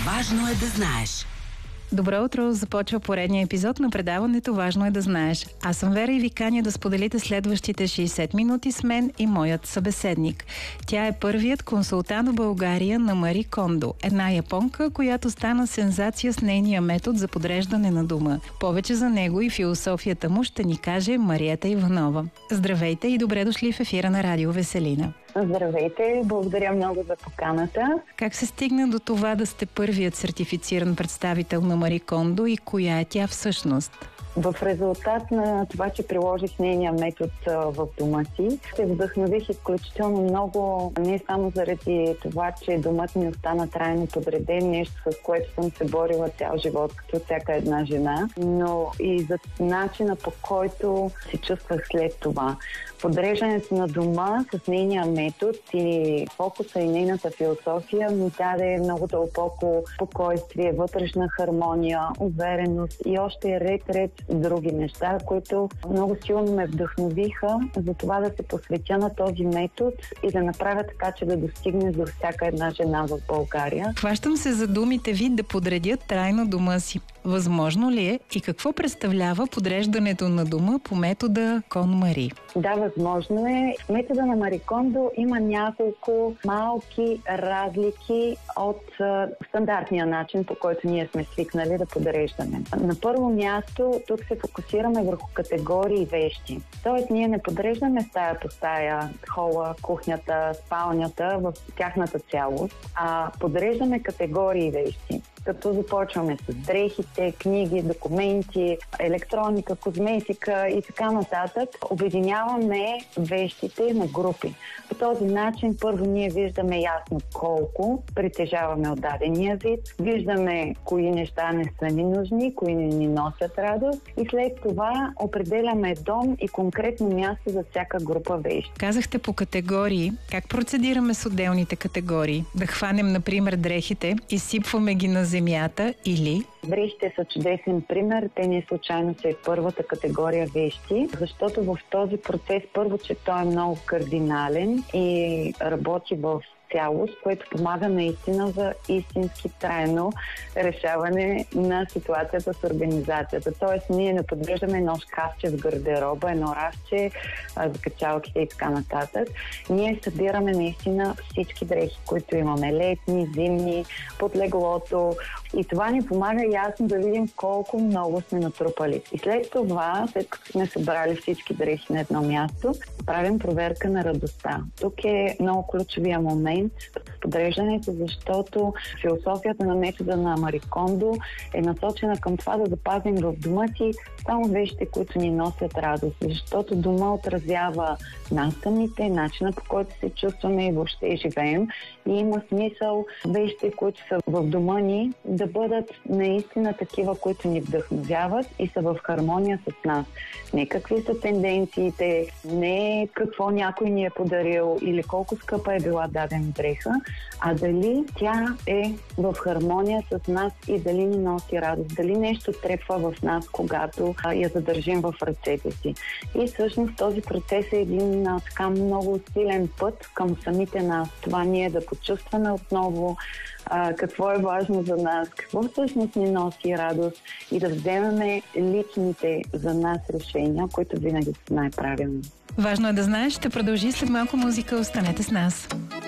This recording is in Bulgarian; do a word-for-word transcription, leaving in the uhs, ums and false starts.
Важно е да знаеш. Добро утро! Започва поредния епизод на предаването "Важно е да знаеш". Аз съм Вера и ви каня да споделите следващите шейсет минути с мен и моят събеседник. Тя е първият консултант в България на Мари Кондо, една японка, която стана сензация с нейния метод за подреждане на дома. Повече за него и философията му ще ни каже Мариета Иванова. Здравейте и добре дошли в ефира на Радио Веселина. Здравейте, благодаря много за поканата. Как се стигна до това да сте първият сертифициран представител на Мари Кондо и коя е тя всъщност? В резултат на това, че приложих нейния метод в дома си, се вдъхнових изключително много, не само заради това, че домът ми остана трайно подреден, нещо с което съм се борила цял живот, като всяка една жена, но и за начина, по който се чувствах след това. Подреждането на дома с нейния метод и фокуса и нейната философия ми даде много дълбоко спокойствие, вътрешна хармония, увереност и още ред-ред други неща, които много силно ме вдъхновиха за това да се посветя на този метод и да направя така, че да достигне до всяка една жена в България. Хващам се за думите ви да подредят трайно дома си. Възможно ли е и какво представлява подреждането на дома по метода Кон-Мари? Да, възможно е. В метода на Мари Кондо има няколко малки разлики от а, стандартния начин, по който ние сме свикнали да подреждаме. На първо място, тук се фокусираме върху категории вещи. Тоест, ние не подреждаме стая по стая, хола, кухнята, спалнята в тяхната цялост, а подреждаме категории вещи. Като започваме с дрехите, книги, документи, електроника, козметика и така нататък, обединяваме вещите на групи. По този начин първо ние виждаме ясно колко притежаваме от дадения вид, виждаме кои неща не са ни нужни, кои не ни носят радост и след това определяме дом и конкретно място за всяка група вещи. Казахте по категории. Как процедираме с отделните категории? Да хванем, например, дрехите, изсипваме ги на земята или... Дрехите са чудесен пример. Те не случайно са и първата категория вещи, защото в този процес първо, че той е много кардинален и работи в цялост, което помага наистина за истински трайно решаване на ситуацията с организацията. Тоест, ние не подвеждаме едно шкафче в гардероба, едно рафче, закачалките и така нататък. Ние събираме наистина всички дрехи, които имаме. Летни, зимни, под леглото. И това ни помага ясно да видим колко много сме натрупали. И след това, след като сме събрали всички дрехи на едно място, правим проверка на радостта. Тук е много ключовия момент с подреждането, защото философията на метода на Мари Кондо е насочена към това да запазим в дома си само вещите, които ни носят радост, защото дома отразява нас самите, начина по който се чувстваме и въобще живеем и има смисъл вещите, които са в дома ни, да бъдат наистина такива, които ни вдъхновяват и са в хармония с нас. Не какви са тенденциите, не какво някой ни е подарил или колко скъпа е била даден дреха, а дали тя е в хармония с нас и дали ни носи радост, дали нещо трепва в нас, когато а, я задържим в ръцете си. И всъщност този процес е един а, така много силен път към самите нас. Това ние да почувстваме отново а, какво е важно за нас, какво всъщност ни носи радост и да вземем личните за нас решения, които винаги са най-правилни. Важно е да знаеш, ще продължи след малко музика. Останете с нас.